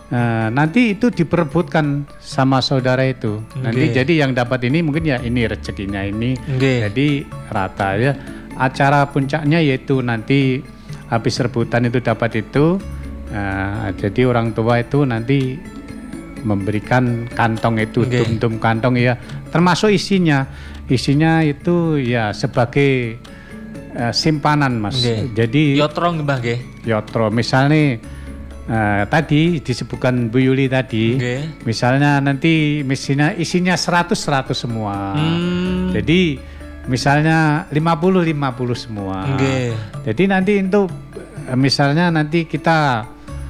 nanti itu diperebutkan sama saudara itu. Nanti jadi yang dapat ini mungkin ya ini rezekinya ini. Jadi rata ya. Acara puncaknya yaitu nanti habis rebutan itu dapat itu. Jadi orang tua itu nanti memberikan kantong itu, dum-dum kantong ya. Termasuk isinya itu ya sebagai simpanan Mas. Jadi yotro Mbah nggih. Yotro misalnya tadi disebutkan Bu Yuli tadi, misalnya nanti isinya 100 semua. Jadi misalnya 50 semua. Jadi nanti untuk misalnya nanti kita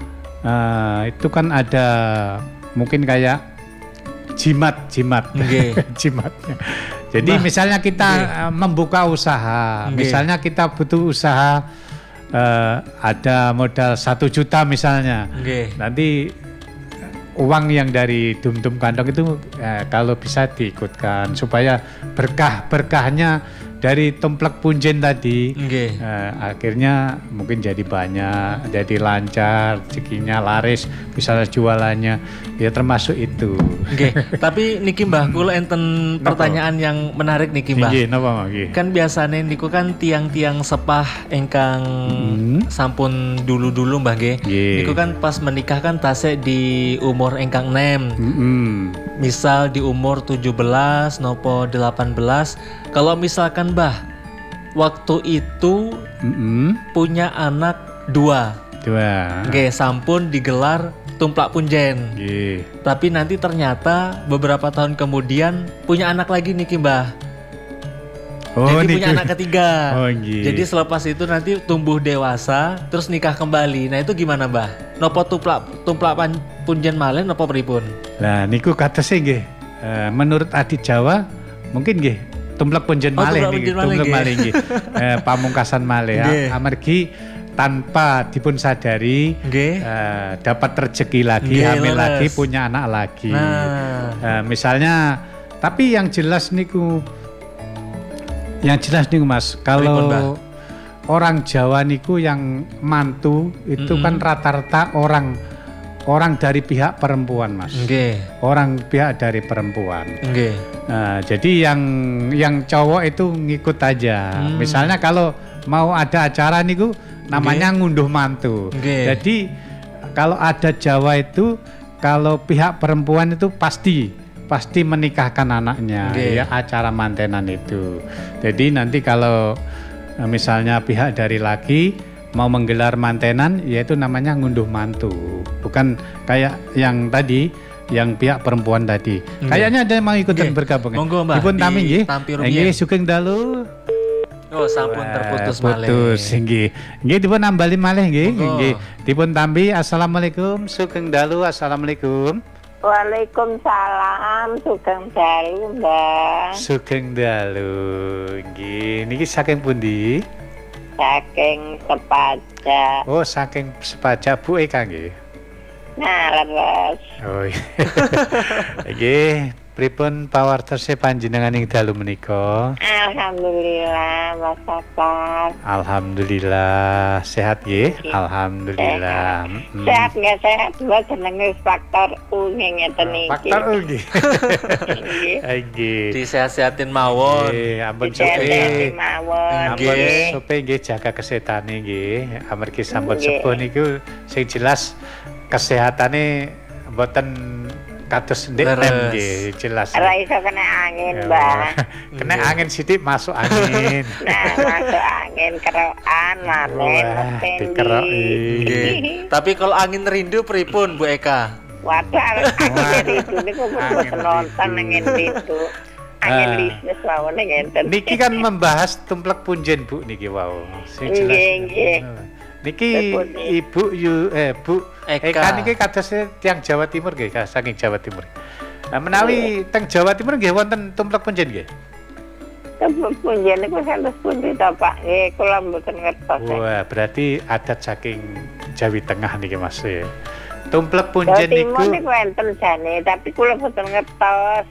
itu kan ada mungkin kayak jimat. Jimatnya. Jadi misalnya kita membuka usaha, misalnya kita butuh usaha ada modal 1 juta misalnya. Nanti uang yang dari dum-dum kantong itu kalau bisa diikutkan supaya berkahnya dari tumplek punjen tadi akhirnya mungkin jadi banyak, jadi lancar, rezekinya laris, bisa jualannya ya termasuk itu. Tapi niki Mbah kula enten pertanyaan yang menarik niki Mbah. Kan biasanya niku kan tiang-tiang sepah engkang sampun dulu-dulu Mbah nggih. Niku kan pas menikah kan tasek di umur engkang 6. Misal di umur 17 nopo 18. Kalau misalkan Mbah waktu itu punya anak 2. Sampun digelar tumplak punjen. Tapi nanti ternyata beberapa tahun kemudian punya anak lagi niki Mbah. Jadi punya anak ketiga. Jadi selepas itu nanti tumbuh dewasa terus nikah kembali. Nah itu gimana Mbah? Nopo tumplak punjen malih nopo pripun? Lah niku katese nggih. Menurut adat Jawa mungkin nggih tumplak punjen malih niki, tumplak malih nggih. Pamungkasan malih ya. Amargi tanpa dipun sadari dapat rezeki lagi, hamil lagi, punya anak lagi. Misalnya tapi yang jelas niku Mas, kalau orang Jawa niku yang mantu itu kan rata-rata orang dari pihak perempuan Mas. Orang pihak dari perempuan. Jadi yang cowok itu ngikut aja. Misalnya kalau mau ada acara niku namanya ngunduh mantu. Jadi kalau ada Jawa itu kalau pihak perempuan itu pasti menikahkan anaknya ya acara mantenan itu. Jadi nanti kalau misalnya pihak dari laki mau menggelar mantenan yaitu namanya ngunduh mantu. Bukan kayak yang tadi yang pihak perempuan tadi. Kayaknya ada yang mau ikutan bergabung. Monggo Mbah. Dipun tami nggih. Nggih sugeng dalu. Oh sampun terputus malih. Putus nggih. Nggih dipun nambali malih nggih. Nggih. Dipun tambi assalamualaikum sugeng dalu assalamualaikum. Waalaikumsalam, sugeng dalu Mbah. Sugeng dalu, nggih. Niki saking pundi? Saking Sepaja. Oh, saking Sepaja Bu Eka nggih. Nah, leres. Oh iya. Nggih, pripun pawartose panjenengan ing dalu menika? Alhamdulillah, Mas Sapar. Alhamdulillah, sehat nggih? Alhamdulillah. Sehat nggak sehat, Mbak jenenge faktor U ngeten iki. Faktor U nggih. Nggih. Disehat-sehatin mawon. Nggih, ampun Disehat-sehatin mawon. Ampun sope nggih jaga kesetane nggih. Amargi sampun sepuh niku sing jelas kesehatane mboten kados ndek nggih jelas. Ora iso kena angin, Mbak. Kena angin sithik masuk angin. Nah, masuk angin kerokan manen dikeroki. Tapi kalau angin rindu pripun Bu Eka? Wadah angin rindu niku kok nonton angin rindu. Angin bisnis wau ngenten. Niki kan membahas tumplek punjen Bu niki wau. Sing jelas. Nggih. Niki Ibu Bu Eka niki kados tiyang Jawa Timur nggih, saking Jawa Timur. Menawi teng Jawa Timur nggih wonten tumplek punjen nggih. Tumplek punjen niku sanes pundi to Pak? Nggih kula mboten ngertos. Wah, berarti adat saking Jawi Tengah niki Mas. Tumplek punjen niku niku enten jane, tapi kula mboten ngertos.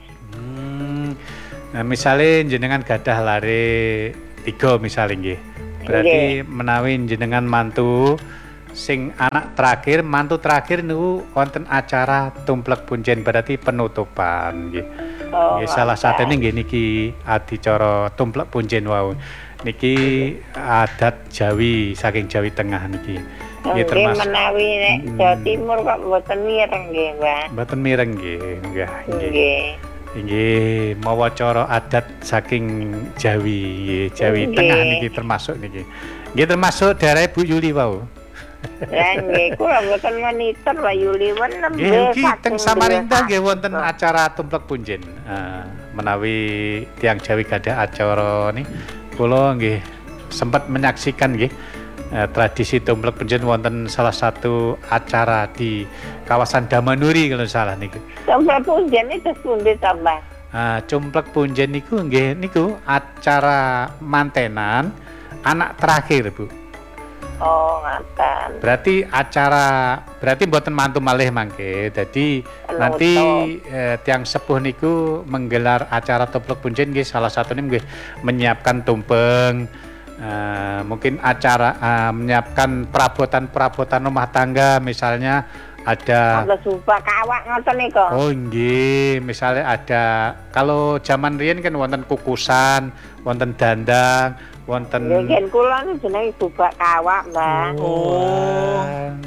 Nah, misale jenengan gadah lare 3 misale nggih. Berarti menawi jenengan mantu sing anak terakhir, mantu terakhir niku wonten acara tumplek punjen berarti penutupan nggih. Nggih salah satene nggih niki adicara tumplek punjen wau. Niki adat Jawi saking Jawi Tengah niki. Nggih termasuk menawi nek Jawa Timur kok mboten mireng nggih, Mbak. Mboten mireng nggih. Nggih. Nggih, mawa cara adat saking Jawi, Jawi Tengah niki termasuk niki. Nggih termasuk daerah Bu Yuli wau. Lah nggih kula mboten monitor Pak Yuli nembe. Nggih teng Samarinda nggih wonten acara tumplek punjen. Menawi tiang Jawi gadah acara ni kula nggih sempat menyaksikan nggih tradisi tumplek punjen wonten salah satu acara di kawasan Damanuri kalau salah niku. Tumplek punjen itu pundi to, Mbak? Tumplek punjen niku nggih niku acara mantenan anak terakhir, Bu. Oh, ngaten. Berarti mboten mantu malih mangke. Dadi nanti tiang sepuh niku menggelar acara tumplek punjen nggih salah satune nggih menyiapkan tumpeng, mungkin acara menyiapkan perabotan rumah tangga misalnya ada supa kawak ngoten niku. Oh nggih, misalnya ada kalau zaman riyen kan wonten kukusan, wonten dandang, wonten nggih kula niku jenenge bubak kawak, Mbak. Oh.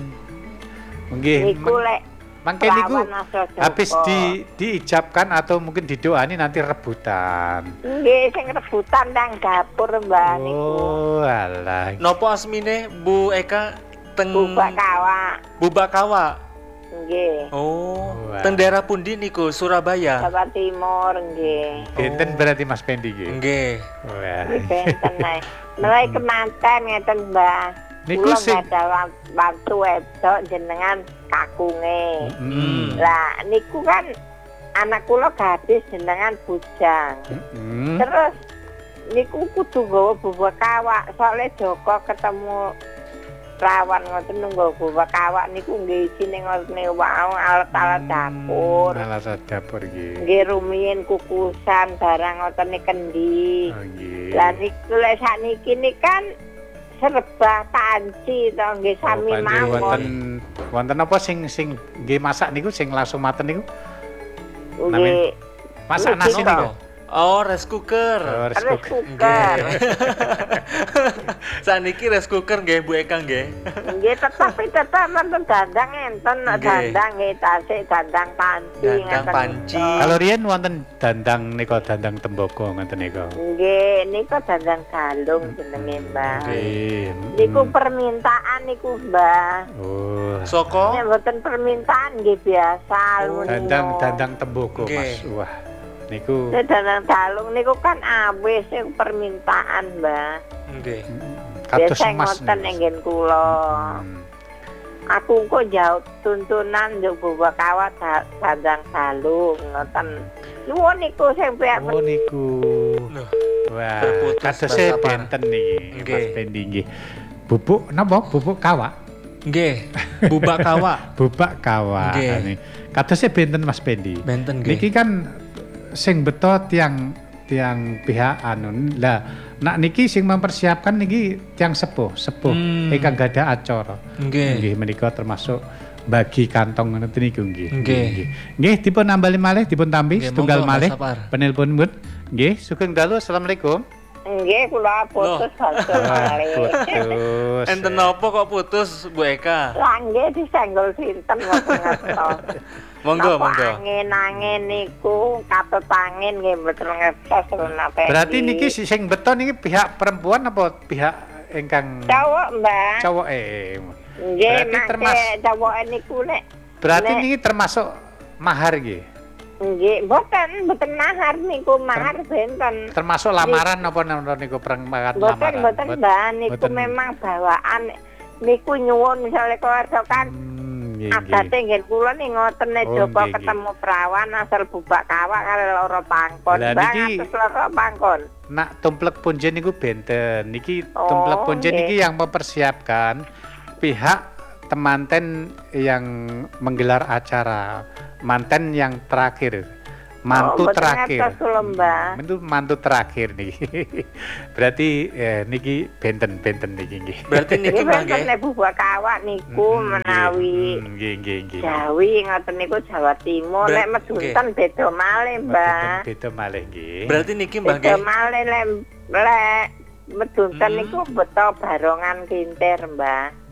Nggih. Niku lek mangke niku habis diijabkan atau mungkin didoani nanti rebutan. Nggih, sing rebutan nang dapur, Mbak niku. Oh, alah. Napa asmine Bu Eka teng Bubak kawak. Bubak kawak. Nggih. Oh, teng daerah pundi niku? Surabaya. Jawa Timur nggih. Benten berarti Mas Pendi nggih. Nggih. Wah. Benten ae. Mulai kemanten ngeten, Mbak. Niku sing ada waktu wedok jenengan kakunge. Lah niku kan anak kula gadis jenengan bujang. Terus niku kudu nggawa bubak kawak, soalnya Joko ketemu rawan ngoten nunggu bubak kawak niku nggih isine ngoten wau alat-alat dapur. Alat dapur nggih. Nggih rumiyin kukusan barang ngoten kendi. Oh nggih. Lah niku lek sakniki kan serba panci to nggih sami mawon. Wonten apa sing nggih masak niku sing langsung maten niku? Nggih. Masak nasi niku. Oh, rice cooker. Rice cooker. Saniki rice cooker nggih Bu Eka nggih. Nggih, tetapi tetap nonton dandang enten dandang nggih tasik dandang panci ngeten. Panci. Kalau riyen wonten dandang nika dandang tembaga ngoten nika. Nggih, nika dandang galung jenenge, Mbak. Nggih. Niku permintaan niku, Mbak. Oh. Soko? Nek mboten permintaan nggih biasa. Dandang tembaga, Mas. Wah. Niku dandang galung niku kan awis sing permintaan, Mbak. Nggih. Kados Mas ngoten nggen kula. Aku kok jauh tuntunan yo bubak kawat dandang galung ngoten. Nuwun niku sing piyek. Oh niku. Wah, kadose benten niki, Mas Pendi nggih. Bubuk napa? Bubuk kawak. Nggih. Bubak kawak. Bubak kawak. Kadose benten Mas Pendi. Benten nggih. Niki kan sing beto tiang pihak anu lah nak niki sing mempersiapkan niki tiang sepuh ingkang gadah acara nggih menika termasuk bagi kantong ngoten niku nggih nggih dipun nambali malih dipun tampi setunggal malih penelpon mun nggih sugeng dalu assalamualaikum. Nggih, kula putus putus. Enten napa kok putus Bu Eka? Lah nggih disenggol sinten ngoten ngertos. Monggo. Angin niku katut angin nggih mboten ngertos napa. Berarti niki sing beton niki pihak perempuan apa pihak ingkang cowok, Mbak? Cowok nggih, termasuk cowok niku nek. Berarti niki termasuk mahar nggih. Nggih, mboten mahar niku, mahar benten. Termasuk lamaran apa niku perangkat lamaran? Mboten, Mbak, niku memang bawaan niku nyuwun misale keluarga kan. Adate nggih kula ning ngoten nek Joko ketemu perawan asal bubak kawak karo loro pangkon. Mbak loro pangkon. Nak tumplek punjen niku benten. Niki tumplek punjen niki yang mempersiapkan pihak temanten yang menggelar acara. Manten yang terakhir mantu terakhir. Itu mantu terakhir nih. Berarti niki benten niki nggih. Berarti niki mangke. Nek bubuk kawak niku menawi. Nggih. Jawi ngoten niku Jawa Timur, nek medunten beda malih, Mbak. Beda malih nggih. Berarti niki Mbak nggih. Beda malih lek medunten niku beto barongan kintir, Mbak.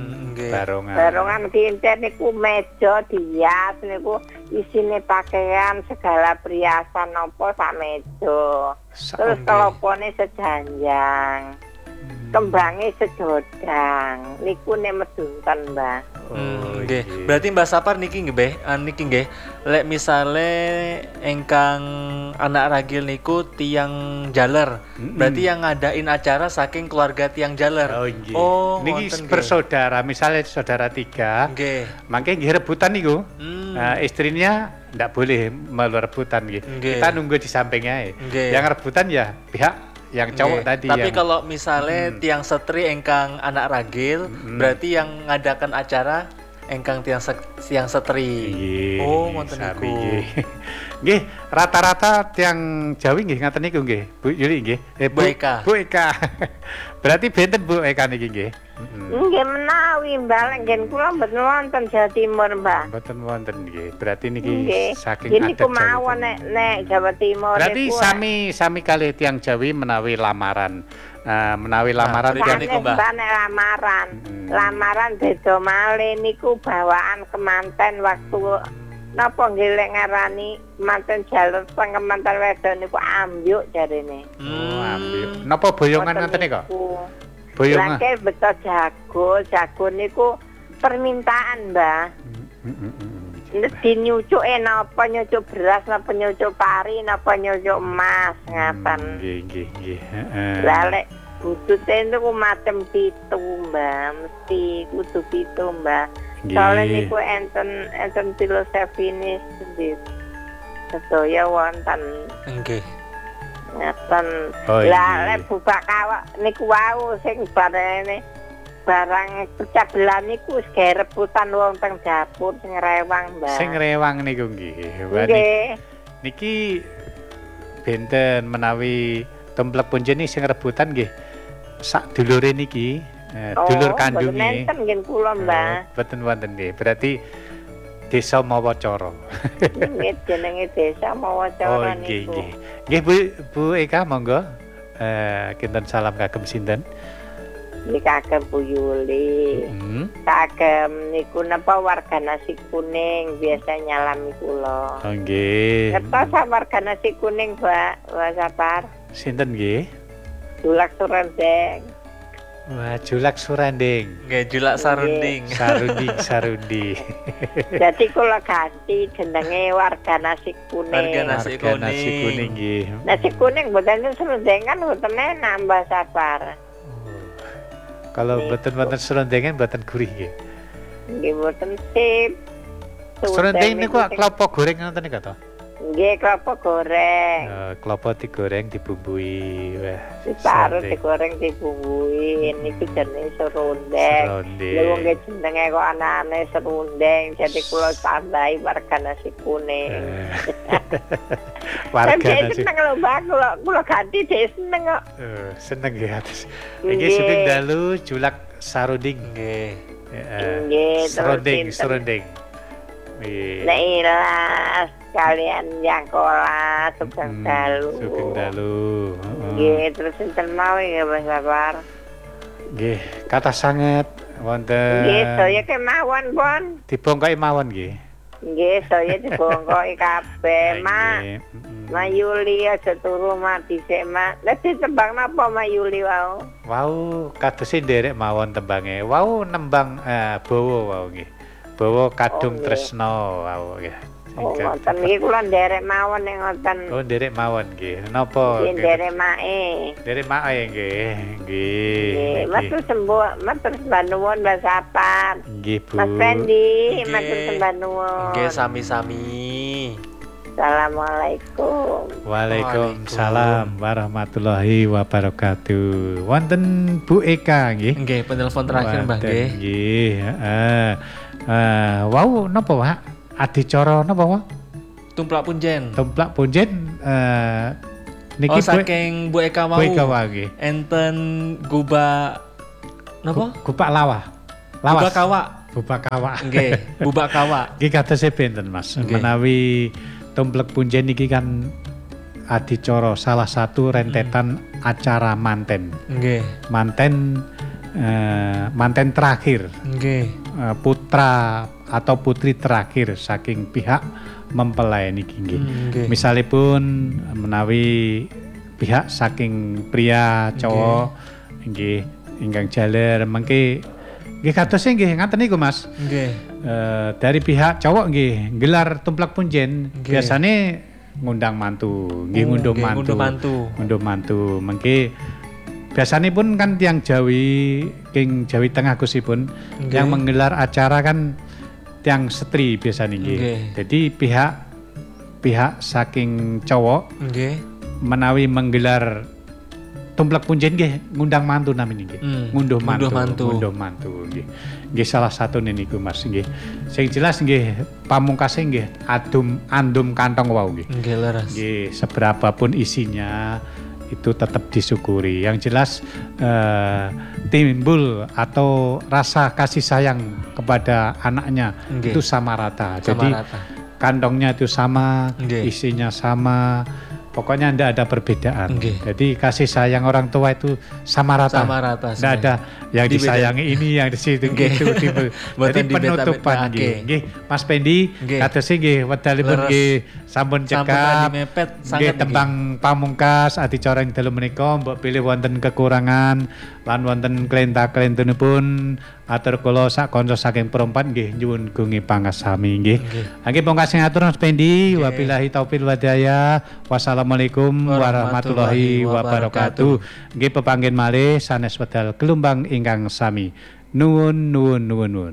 Barongan kintir niku meja dihias niku isine pakaian segala perhiasan napa sak meja. Terus kelopone sejanjang. Kembange sedodang. Niku nek medunten, Mbak. Nggih. Berarti Mbak Sapar niki nggih, niki nggih. Lek misale engkang anak ragil niku tiang jaler. Berarti yang ngadain acara saking keluarga tiang jaler. Niki bersaudara, misalnya saudara 3. Mangke nggih rebutan niku. Istrinya ndak boleh rebutan gitu. Kita nunggu di sampingnya. Yang rebutan ya pihak yang cowok tadi. Tapi kalau misalnya tiang setri engkang anak ragil, berarti yang ngadakan acara engkang tiang setri. Ngoten niku. Nggih, rata-rata tiang Jawi nggih ngaten niku nggih. Bu Yuli nggih. Bu Eka. Bu Eka. Berarti benten Bu Eka niki nggih. Nggih menawi Mbak, nggih kula mboten wonten Jawa Timur, Mbak. Mboten wonten nggih. Berarti niki saking adat. Niku mawon nek Jawa Timur. Berarti sami kali tiang Jawi menawi lamaran. Menawi lamaran tiang niku Mbak. Lamaran beda malih niku bawaan kemanten waktu napa nggih lek ngarani manten jalur sang kemanten wedok niku ambyuk jarene. Ambyuk. Napa boyongan ngoten niku? Boyongan. Lek beto jago niku permintaan, Mbak. Dinyucuke napa nyucuk beras napa nyucuk pari napa nyucuk emas ngaten. Nggih. Lah lek butute niku macem 7, Mbak. Mesti kudu 7, Mbak. Soalnya niku enten filosofine sendiri. Sedaya wonten. Nggih. Ngaten. Lah lek bubak kawak niku wau sing barene barang pecah belah niku wis rebutan wong teng dapur sing rewang, Mbak. Sing rewang niku nggih. Niki benten menawi templek punjeni sing rebutan nggih. Sak dulure niki dulur kandung nggih. Nenten nggih kula, Mbak. Boten wonten nggih. Berarti Desa Mawacara. Nggih jenenge Desa Mawacara niku. Nggih Bu Eka monggo. Kinten salam kagem sinten? Niki kagem Bu Yuli. Kagem niku napa warga Nasi Kuning biasa nyalami kula. Nggih. Ngertos warga Nasi Kuning, Mbak Sapar? Sinten nggih? Julak Surendeng. Wah, Julak Surendeng. Nggih, Julak Sarunding. Sarundi. Jadi kula ganti jenenge warga Nasi Kuning. Warga Nasi Kuning nggih. Nasi Kuning mboten Surendeng kan mboten enak, Mbak Sapar. Kalau mboten Surendeng mboten gurih nggih. Nggih mboten sip. Surendeng niku klopo goreng ngoten niku to? Nggih, klopo goreng. Klopo digoreng dibumbui. Wah, taruh digoreng dibumbui. Niku jenenge serundeng. Lha nggih jenenge kok anane serundeng, jadi kula tambahi warga Nasi Kuning. Warga Nasi. Seneng lho, Mbak, kula ganti dhek seneng kok. Seneng nggih atus. Iki sugeng dalu Julak Sarunding nggih. Nggih, serundeng. Nek ilas kalian yang kola sugeng dalu. Nggih, terus sinten mawon ya Mas Sapar. Nggih, kathah sanget wonten. Nggih, saya kemawon pun. Dibongkoki mawon nggih. Nggih, saya dibongkoki kabeh, Mak. Mayuli aja turu mak dhisik, Mak. Lah ditembang napa Mayuli wau? Wau, kadose nderek mawon tembange. Wau nembang bawa wau nggih. Bawa kadung tresno wau nggih. Ngoten iki kula nderek mawon ning ngoten. Oh, nderek mawon nggih. Napa? Nderek mae. Nderek mae nggih. Nggih. Matur sembah nuwun Mbak Sapar. Nggih, Bu. Mas Fendi, matur sembah nuwun. Nggih, sami-sami. Assalamualaikum. Waalaikumsalam warahmatullahi wabarakatuh. Wonten Bu Eka nggih. Nggih, penelpon terakhir Mbah nggih. Nggih, heeh. Wau napa, Pak? Adicara napa, Pak? tumplak punjen. Tumplak punjen niki saking Bu Eka wau. Enten guba napa? Gupak lawas. Bubak kawak. Nggih, bubak kawak. Nggih kados pinten Mas. Menawi tumplek punjen niki kan adicara salah satu rentetan acara manten. Nggih. Manten terakhir. Nggih. Putra atau putri terakhir saking pihak mempelai niki nggih. Misalipun menawi pihak saking pria cowok nggih ingkang jaler mengke nggih kados nggih ngaten niku Mas. Nggih. Dari pihak cowok nggih gelar tumplak punjen biasane ngundang mantu, nggih ngunduh mantu. Mengke biasane pun kan tiang Jawi king Jawi Tengah Gusipun yang menggelar acara kan tiang setri biasanya nggih. Jadi pihak saking cowok menawi menggelar tumplak punjen nggih ngundang mantu namanya nggih. Ngunduh mantu nggih. Nggih salah satu niku Mas nggih. Sing jelas nggih pamungkase nggih andum kantong wau nggih. Nggih leres. Nggih seberapa pun isinya itu tetap disyukuri. Yang jelas timbul atau rasa kasih sayang kepada anaknya itu sama rata. Jadi kantongnya itu sama, isinya sama. Pokoknya tidak ada perbedaan. Jadi kasih sayang orang tua itu sama rata. Tidak ada yang disayangi ini, yang di situ gitu. Jadi penutupan nggih. Mas Pendi kados nggih wedalipun nggih sampun cekap. Nggih tembang pamungkas adicara ing dalu menika mbok pilih wonten kekurangan lan wonten klenta-klentunipun atur kula sak kanca saking perempat nggih nyuwun gungi pangasami nggih. Nggih pungkasi ngatur Mas Pendi wabillahi taufik wal hidayah. Wassalamualaikum warahmatullahi wabarakatuh. Nggih pepanggen malih sanes wedal gelombang ingkang sami. Nuwun.